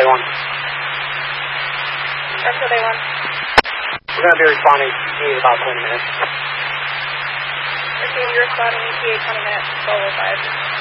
Day 1. Echo Day 1. We're going to be responding to in about 20 minutes. Receive, you're responding ETA 20 minutes, 12:05.